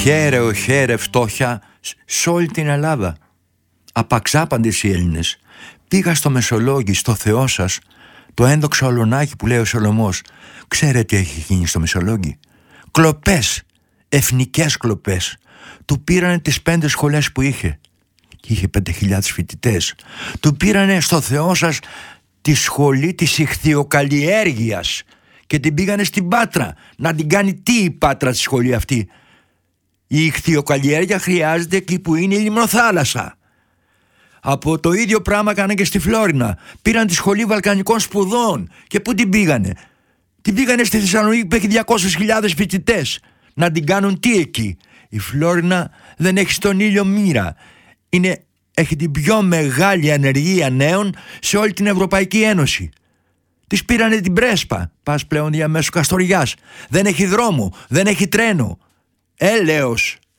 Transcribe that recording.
Χαίρε φτώχεια σε όλη την Ελλάδα. Απαξάπαντες οι Έλληνες. Πήγα στο Μεσολόγγι, στο Θεό σας, το ένδοξο ολονάκι που λέει ο Σολωμός. Ξέρετε τι έχει γίνει στο Μεσολόγγι? Κλοπές, εθνικές κλοπές. Του πήρανε τις 5 σχολές που είχε. Και είχε 5.000 φοιτητές. Του πήρανε στο Θεό σας τη σχολή της ιχθυοκαλλιέργειας και την πήγανε στην Πάτρα. Να την κάνει τι η Πάτρα τη σχολή αυτή? Η ιχθυοκαλλιέργεια χρειάζεται εκεί που είναι η λιμνοθάλασσα. Από το ίδιο πράγμα κάνανε και στη Φλόρινα. Πήραν τη σχολή Βαλκανικών σπουδών. Και πού την πήγανε? Την πήγανε στη Θεσσαλονίκη που έχει 200.000 φοιτητές. Να την κάνουν τι εκεί? Η Φλόρινα δεν έχει στον ήλιο μοίρα. Έχει την πιο μεγάλη ανεργία νέων σε όλη την Ευρωπαϊκή Ένωση. Της πήρανε την Πρέσπα. Πας πλέον διαμέσου Καστοριάς. Δεν έχει δρόμο, δεν έχει τρένο. Έλεος.